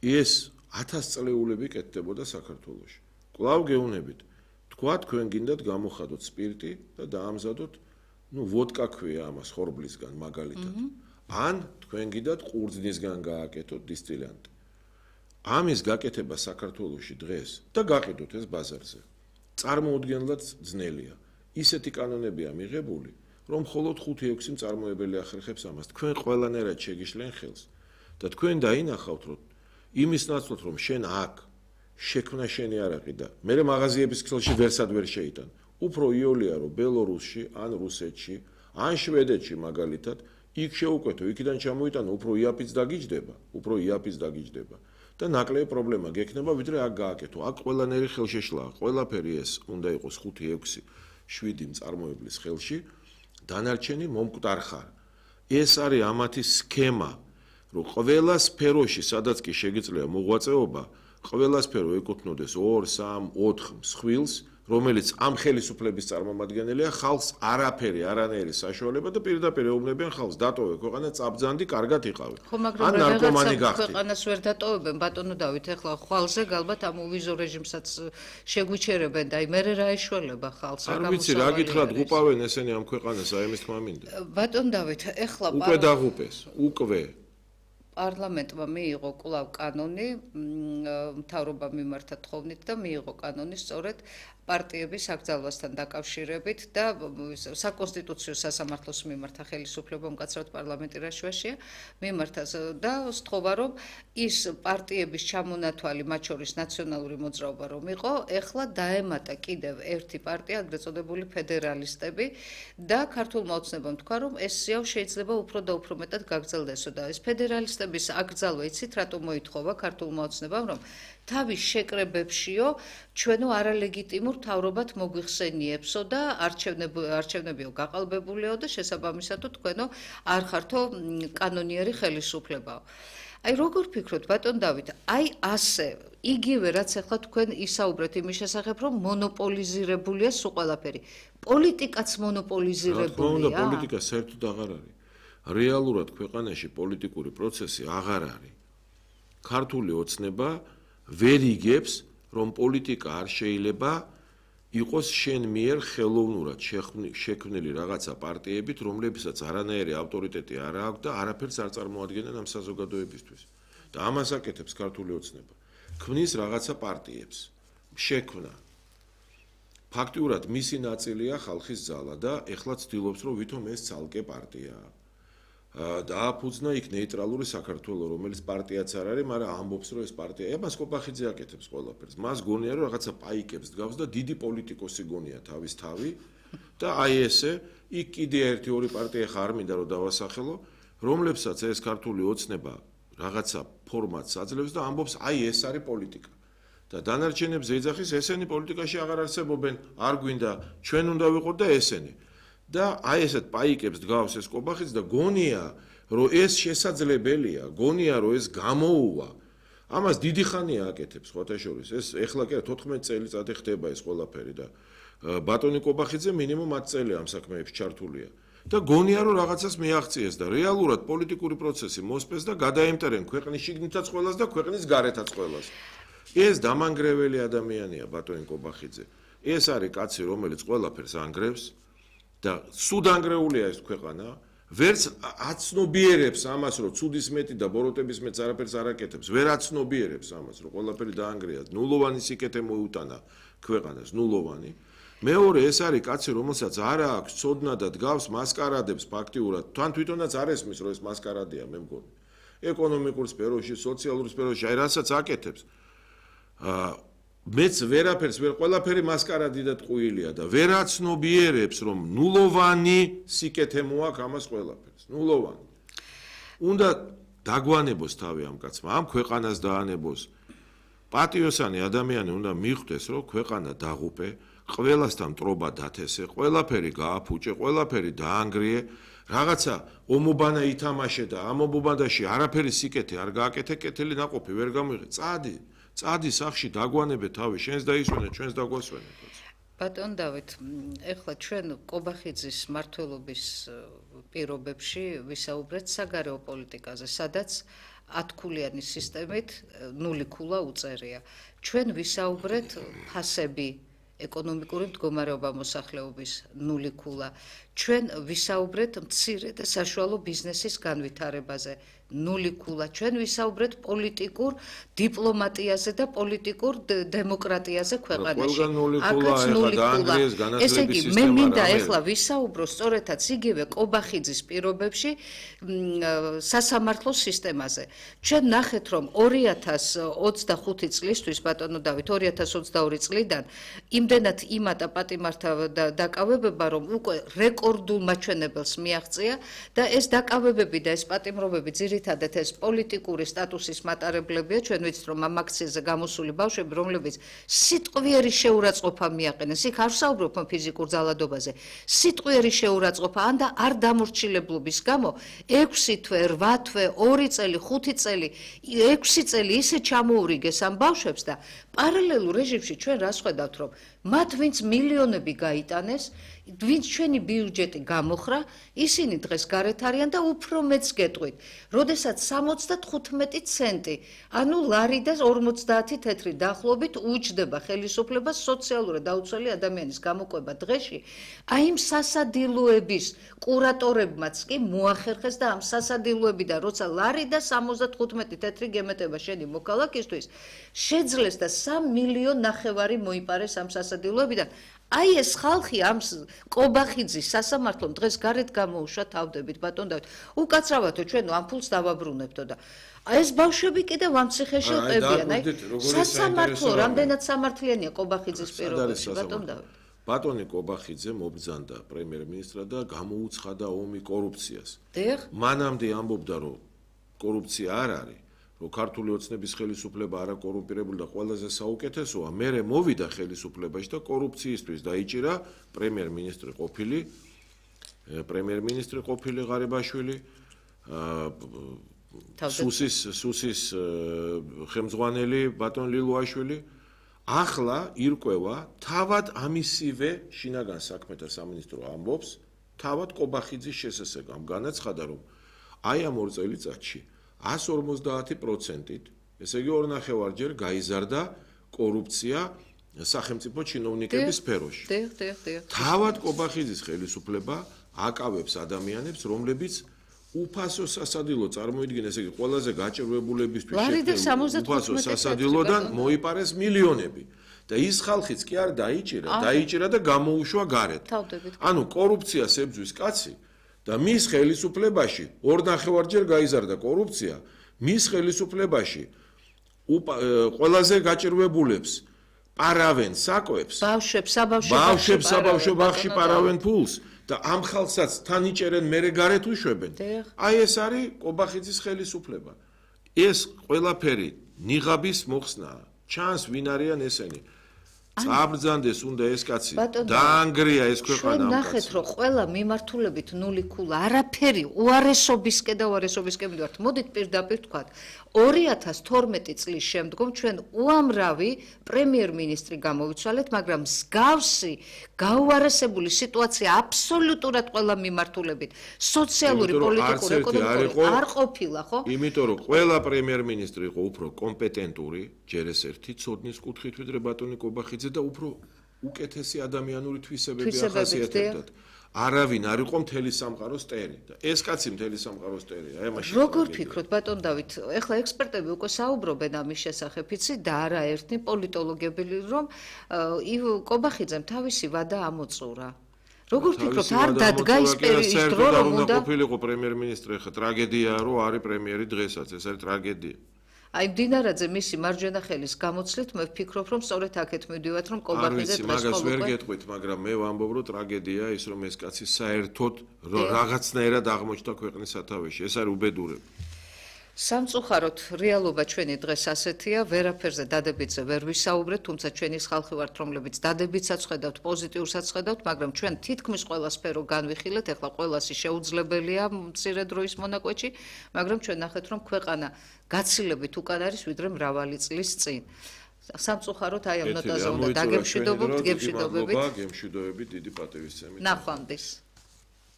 ეს 1000 წლეულები კეთდებოდა საქართველოში. კვლავ გეუნებით. თქვა თქვენ გინდათ გამოხადოთ სპირტი და დაამზადოთ, ვოდკა ქვია ამას ხორბლისგან მაგალითად. ან თქვენ გინდათ ყურძნისგან გააკეთოთ დისტილიანტი. ამის გაკეთება საქართველოში დღეს და გაყიდოთ ეს ბაზარზე. წარმოუდგენლად ძნელია. ისეთი კანონებია მიღებული, რომ მხოლოდ 5-6 მწარმოებელი ახერხებს ამას. თქვენ ყველანაირად შეგიშლენ ხელს და თქვენ დაინახავთ, რომ იმის ნაცვლად, რომ შენ აქ შექმნა შენი არაყი და მე მაღაზიების ქსელში ვერსად ვერ შეიტან. უფრო იოლია, რომ ბელორუსში, ან რუსეთში, ან შვედეთში მაგალითად, იქ შეუკვეთო, იქიდან ჩამოიტანო, უფრო იაფიც დაგიჯდება. და ნაკლები პრობლემა გექნება, ვიდრე აქ გააკეთო. აქ ყველანაირი ხელშეშლაა, ყველაფერი ეს უნდა იყოს 5-6 7 მწარმოებლის ხელში, დანარჩენი მომკვდარ ხარ. ეს არის ამათი სქემა, რომ ყველა სფეროში, სადაც კი შეგიძლია მოღვაწეობა, ყველა სფერო ეკუთვნოდეს 2-3-4 მსხვილს, რომელიც ამ ხელისუფლების წარმომადგენელია, ხალხს არაფერი, არანაირი საშუალება და პირდაპირ ეუბნებიან ხალხს, დატოვე ქვეყანა, წაბძანდი, კარგად იყავი. ან ნარკომანი გახდი. ქვეყანას ვერ დატოვებენ, ბატონო დავით, ეხლა ხვალზე გალბათ ამ უვიზო რეჟიმსაც შეგვიჩერებენ და მე რა ეშველება ხალხს. არ ვიცი, რა გითხრათ, ღუპავენ ესენი ამ ქვეყანას, აი ამის თქმა მინდა. ბატონ დავით, ეხლა უკვე დაღუპეს, უკვე პარლამენტმა მიიღო კვლავ კანონი, მთავრობა მიმართა თხოვნით და მიიღო კანონი სწორედ პარტიების აკრძალვასთან დაკავშირებით და საკონსტიტუციო სასამართლოს მიმართა ხელისუფლება მკაცრად პარლამენტირაშუაშია მიმართა და სთხოვა რომ ის პარტიების ჩამონათვალი მათ შორის ნაციონალური მოძრაობა რომ იყო, ეხლა დაემატა კიდევ ერთი პარტია, აგრეთ წოდებული ფედერალისტები და ქართულმა ოცნებამ თქვა რომ ეს სიავ შეიძლება უფრო და უფრო მეტად გაგრძელდესო და ეს ფედერალისტების აკრძალვა იცით რატომ მოითხოვა ქართულმა ოცნებამ რომ თავის შეკრებებშიო ჩვენო არალეგიტიმურ მთავრობად მოგვიხსენიებსო და არჩევნებიო გაყალბებულიო და შესაბამისად თქვენო არ ხართო კანონიერი ხელისუფლებაო. აი როგორ ფიქრობთ ბატონ დავით, აი ასე იგივე რაც ახლა თქვენ ისაუბრეთ იმის შესახებ რომ მონოპოლიზირებულია სულ ყველაფერი. პოლიტიკაც მონოპოლიზირებულია. პოლიტიკა საერთოდ აღარ არის. რეალურად ქვეყანაში პოლიტიკური პროცესი აღარ არის. ქართული ოცნება ვერ იგებს, რომ პოლიტიკა არ შეიძლება იყოს შენ მიერ ხელოვნურად შექმნილი რაღაცა პარტიებით, რომლებსაც არანაირი ავტორიტეტი არ აქვს და არაფერს არ წარმოადგენენ ამ საზოგადოებისთვის. და ამას აკეთებს ქართული ოცნება. ქმნის რაღაცა პარტიებს. შექმნა. ფაქტიურად მისი ნაწილია ხალხის ძალა და ეხლა ცდილობს, რომ ვითომ ეს ცალკე პარტიაა. დააფუძნა იქ ნეიტრალური საქართველო, რომელიც პარტიაც არ არის, მაგრამ ამბობს, რომ ეს პარტია. ემას კობახიძე აკეთებს ყველაფერს. მას გონია, რომ რაღაცა პაიკებს დგავს და დიდი პოლიტიკოსი გონია თავის თავი და აი ესე, იქ კიდე 1-2 პარტია ხარ მინდა რომ დავასახელო, რომლებსაც ეს ქართული ოცნება რაღაცა ფორმატს აძლევს და ამბობს, აი ეს არის პოლიტიკა. და დანარჩენებს ეძახის, ესენი პოლიტიკაში აღარ არსებობენ, არ გვინდა, ჩვენ უნდა ვიყოთ და ესენი. და აი ესეთ პაიკებს დგავს ეს კობახიც და გონია, რომ ეს შესაძლებელია, გონია, რომ ეს გამოუვა. ამას დიდი ხანია აკეთებს ხოთაშორის. ეს ეხლა კი 14 წელიწადი ხდება ეს ყველაფერი და ბატონი კობახიძე მინიმუმ 10 წელი ამ საქმეებში ჩართულია. და გონია, რომ რაღაცას მიაღწიეს და რეალურად პოლიტიკური პროცესი მოსპეს და გადაემტერენ ქვეყნის შიგნითაც ყველას და ქვეყნის გარეთაც ყველას. ეს დამანგრეველი ადამიანია ბატონი კობახიძე. ეს არის კაცი, რომელიც ყველაფერს ანგრევს. და სუდანგრეულია ეს ქვეყანა, ვერც აცნობიერებს ამას, რომ ცუდის მეტი და ბოროტების მეტს არაფერს არ აკეთებს, ვერ აცნობიერებს ამას, რომ ყველაფერი დაანგრია, ნულოვანი სიკეთე მოუტანა ქვეყანას, ნულოვანი. მეორე ეს არის კაცი, რომელსაც არ აქვს ცოდნა და დგავს მასკარადებს ფაქტიურად, თან თვითონაც არ ესმის, რომ ეს მასკარადია, მე მგონი. ეკონომიკურ სფეროში, სოციალურ სფეროში, აი რასაც აკეთებს. მეც ვერაფერს ვერ ყველაფერი მასკარადი და ტყუილია და ვერ აცნობიერებს რომ ნულოვანი სიკეთე მოაქვს ამას ყველაფერს ნულოვანი უნდა დაგვანებოს თავი ამ კაცმა ამ ქვეყანას დაანებოს პატიოსანი ადამიანი უნდა მიხვდეს რომ ქვეყანა დაღუპე ყველასთან მტრობა დათესე ყველაფერი გააფუჭე ყველაფერი დაანგრიე რაღაცა ომობანა ითამაშე და ამ ომობანაში არაფერი სიკეთე არ გააკეთე კეთილი ნაყოფი ვერ გამოიღე წადი სახში დაგვანებე თავი შენს დაისვენე ჩვენს დაგვასვენე ბატონ დავით ეხლა ჩვენ კობახიძის მმართველობის პირობებში ვისაუბრეთ საგარეო პოლიტიკაზე სადაც 10-ქულიანი სისტემით 0 ქულა უწერია. ჩვენ ვისაუბრეთ ფასები ეკონომიკური მდგომარეობა მოსახლეობის 0 ქულა. ჩვენ ვისაუბრეთ მცირე და საშუალო ბიზნესის განვითარებაზე 0 ქულა. ჩვენ ვისაუბრეთ პოლიტიკურ დიპლომატიაზე და პოლიტიკურ დემოკრატიაზე ქვეყანაში. აქაც 0 ქულა. ესე იგი, მე მინდა ეხლა ვისაუბრო სწორედაც იგივე კობახიძის პირობებში სასამართლო სისტემაზე. ჩვენ ნახეთ, რომ 2025 წლისთვის ბატონო დავით 2022 წლიდან იმდენად იმატა პატიმართა დაკავებება, რომ უკვე რეკორდულ მაჩვენებელს მიაღწია და ეს დაკავებები და ეს პატიმრობები ძირითადად ეს პოლიტიკური სტატუსის მატარებლებია. ჩვენ ვიცით, რომ ამ აქციაზე გამოსული ბავშვები, რომლებიც სიტყვიერი შეურაცხყოფა მიაყენეს, იქ არ ვსაუბრობ ფიზიკურ ძალადობაზე, სიტყვიერი შეურაცხყოფა ან და არ დამორჩილებლობის გამო 6 თვე, 8 თვე, 2 წელი, 5 წელი, 6 წელი ისე ჩამოურიგეს ამ ბავშვებს და პარალელურ რეჟიმში ჩვენ რას ხედავთ, რომ მათ ვინც მილიონები გაიტანეს, ვინც ჩვენი ბიუჯეტი გამოხრა, ისინი დღეს გარეთ არიან და უფრო მეც გეტყვით. როდესაც 75 ცენტი, ანუ ლარი და 50 თეთრი დაახლოებით უჯდება ხელისუფლებას სოციალურად დაუცველი ადამიანის გამოყვება დღეში, აი იმ სასადილოების კურატორებმაც კი მოახერხეს და ამ სასადილოებიდან როცა ლარი და 75 თეთრი გემეტება შენი მოქალაქისთვის, შეძლეს და 3,5 მილიონი მოიპარეს ამ სასადილოებიდან. აი ეს ხალხი ამ კობახიძის სასამართლომ დღეს გარეთ გამოუშვა თავდებით ბატონ დავით. უკაცრავათო ჩვენ ამ ფულს დავაბრუნებთო და ეს ბავშვები კიდევ ამ ციხეში ყებიან. აი სასამართლო რამდენად სამართლიანია კობახიძის პირობებში ბატონ დავით. ბატონი კობახიძე მობრძანდა პრემიერ-მინისტრად და გამოუცხადა ომი კორუფციას. მანამდე ამბობდა, რომ კორუფცია არ არის. რომ ქართული ოცნების ხელისუფლება არაკორუმპირებული და ყველაზე საუკეთესოა, მერე მოვიდა ხელისუფლებაში და კორუფციისთვის დაიჭირა პრემიერ-მინისტრი ყოფილი ღარიბაშვილი, სუსის ხელმძღვანელი ბატონ ლილუაშვილი. ახლა ირკვევა თავად ამისივე შინაგან საქმეთა სამინისტრო ამბობს, თავად კობახიძის შესაძლებლად განაცხადა, რომ აი ამ 2 წელიწადში 150%-ით, ესე იგი 2.5-ჯერ გაიზარდა კორუფცია სახელმწიფო ჩინოვნიკების სფეროში. თავად კობახიძის ხელისუფლება აკავებს ადამიანებს, რომლებიც უფასო სასადილო წარმოიდგინეს, ესე იგი ყველაზე გაჭირვებულებისთვის უფასო სასადილოდან მოიპარეს მილიონები. და ის ხალხიც კი არ დაიჭირა და გამოუშვა გარეთ. ანუ კორუფციას ებძვის კაცი და მის ხელისუფლებაში 2.5-ჯერ გაიზარდა კორუფცია, მის ხელისუფლებაში ყველაზე გაჭირვებულებს პარავენ საკვებს, ბავშვებს საბავშვო ბაღში პარავენ ფულს და ამ ხალხსაც თან იჭერენ მერე გარეთ უშვებენ. აი ეს არის კობახიძის ხელისუფლება. ეს ყველაფერი ნიღაბის მოხსნაა. ჩანს ვინ არიან ესენი. წაბრძანდეს უნდა ეს კაცი დაანგრია ეს ქვეყანა ამ კაცს. ნახეთ რომ ყველა მიმართულებით 0 ქულა არაფერი უარესობისკენ და უარესობისკენ მივართ. მოდით პირდაპირ ვთქვათ 2012 წლის შემდგომ ჩვენ უამრავი პრემიერ-მინისტრი გამოვიცვალეთ, მაგრამ მსგავსი გაუარესებული სიტუაცია აბსოლუტურად ყველა მიმართულებით სოციალური, პოლიტიკური, ეკონომიკური არ ყოფილა, ხო? იმიტომ რომ ყველა პრემიერ-მინისტრი იყო უფრო კომპეტენტური, ჯერ ეს ერთი ცოდნის კუთხით ვიდრე ბატონი კობახიძე და უფრო უკეთესი ადამიანური თვისებები ახასიათებდათ. არავინ არ იყო მთელი სამყაროს ტერი და ეს კაცი მთელი სამყაროს ტერია. აი მაშინ როგორ ფიქრობთ ბატონ დავით, ეხლა ექსპერტები უკვე საუბრობენ ამის შესახებ, იცი და არაერთი პოლიტოლოგები, რომ კობახიძემ თავისი ვადა ამოწურა. როგორ ფიქრობთ, არ დადგა ის დრო, რომ უნდა ყოფილიყო პრემიერ-მინისტრი, ხა ტრაგედიაა, რომ არის პრემიერი დღესაც, ეს არის ტრაგედია. აი მდინარაძე მისი მარჯვენა ხელის გამოცლით მე ვფიქრობ რომ სწორედ აქეთ მივდივართ რომ კობახიძე დღეს მაგას ვერ გეტყვით, მაგრამ მე ვამბობ რომ ტრაგედია ის რომ ეს კაცი საერთოდ რაღაცნაირად აღმოჩნდა ქვეყნის სათავეში. ეს არის უბედურება. სამწუხაროდ რეალობა ჩვენი დღეს ასეთია, ვერაფერზე დადებითზე ვერ ვისაუბრეთ, თუმცა ჩვენი ხალხი ვართ, რომლებიც დადებითსაც ხედავთ, პოზიტიურსაც ხედავთ, მაგრამ ჩვენ თითქმის ყველა სფერო განვიხილეთ, ეხლა ყველასი შეუძლებელია მცირე დროის მონაკვეთში, მაგრამ ჩვენ ნახეთ, რომ ქვეყანა გაცილებით უკან არის ვიდრე მრავალი წლის წინ. სამწუხაროდ აი ამ ნოტაზე უნდა დაგემშვიდობოთ, გემშვიდობებით. გემშვიდობებით დიდი პატივისცემით. ნახვამდის.